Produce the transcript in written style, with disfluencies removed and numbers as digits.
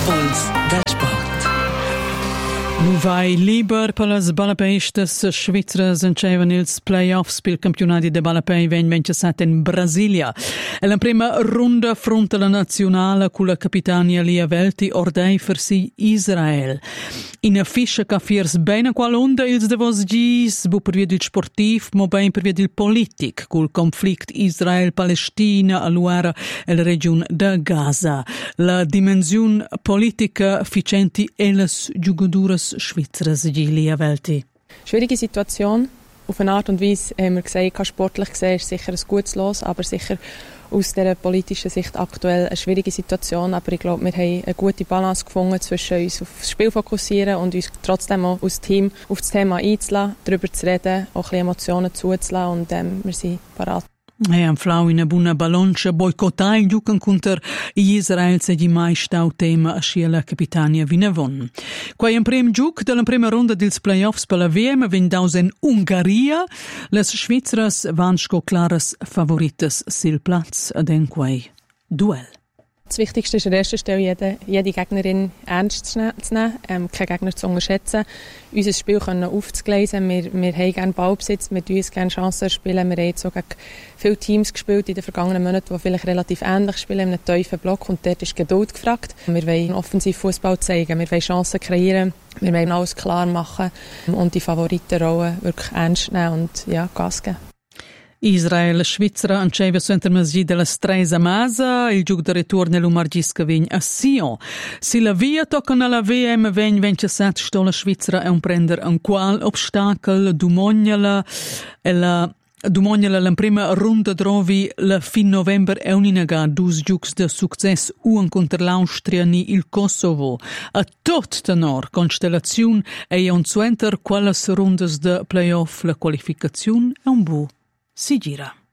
Puls del sport. Nu vai liber per las balapeistas svizras encevan ils playoffs pel campionati de balapei ven 27 in Brasilia. E la prima runda fronte alla nazionale con la capitania Lia Velti ordei per si Israel. In a fiscia che fiers bene qual onda ils de vos gis, bu per via del sportiv, ma ben per via del politic, col conflict Israel-Palestina all'uera e la regione de Gaza. La dimensione politica ficenti e las giugaduras Schweizer Lia Velti. Schwierige Situation. Auf eine Art und Weise haben wir gesagt, sportlich gesehen ist sicher ein gutes Los, aber sicher aus dieser politischen Sicht aktuell eine schwierige Situation. Aber ich glaube, wir haben eine gute Balance gefunden zwischen uns auf das Spiel fokussieren und uns trotzdem auch als Team auf das Thema einzulassen, darüber zu reden, auch ein bisschen Emotionen zuzulassen und wir sind bereit. Am Flau in a buona balonce boicottai il giucan contro Israel se di mai stau tema a scia capitania vinavon. Quai in prem giuc della prima ronda dels playoffs per la VM vindaus in Ungaria, les Schweizeras van sco claras favorites sil Platz ad en quai duell. Das Wichtigste ist an erster Stelle, jede Gegnerin ernst zu nehmen, keinen Gegner zu unterschätzen, unser Spiel aufzugleisen. Wir haben gerne Ballbesitz, wir spielen uns gerne Chancen spielen. Wir haben jetzt auch gegen viele Teams gespielt in den vergangenen Monaten, die vielleicht relativ ähnlich spielen, in einem tiefen Block, und dort ist Geduld gefragt. Wir wollen offensiv Fußball zeigen, wir wollen Chancen kreieren, wir wollen alles klar machen und die Favoritenrolle wirklich ernst nehmen und Gas geben. Israel Svizzera anceva suenter masgi della stresa masa, il giug de ritorno l'umargisca vegn a Sion. Si la via tocca alla VM vegn 27 stola Svizzera è un prender un qual obstacle dumognala e la prima runda drovi la fin november è un'inaga dus giugs de success un contro l'Austria ni il Kosovo. A tot tenor constellazione e un suenter qualas rundas de playoff la qualificazione è un bu. Si gira.